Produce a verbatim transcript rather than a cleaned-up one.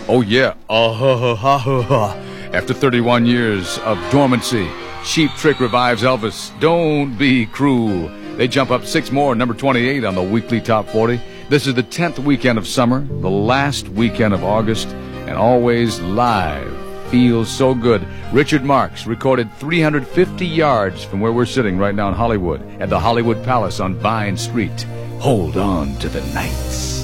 Oh, yeah. Uh, ha, ha, ha, ha, ha. After thirty-one years of dormancy, Cheap Trick revives Elvis. Don't be cruel. They jump up six more, number twenty-eight on the weekly top forty. This is the tenth weekend of summer, the last weekend of August, and always live. Feels so good. Richard Marx recorded three hundred fifty yards from where we're sitting right now in Hollywood, at the Hollywood Palace on Vine Street. Hold on to the nights.